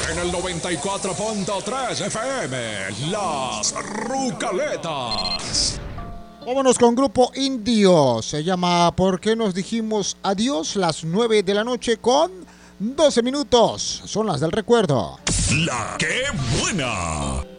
En el 94.3 FM, Las Rucaletas. Vámonos con Grupo Indio. Se llama ¿Por qué nos dijimos adiós? Las 9 de la noche con 12 minutos. Son las del recuerdo. La que buena.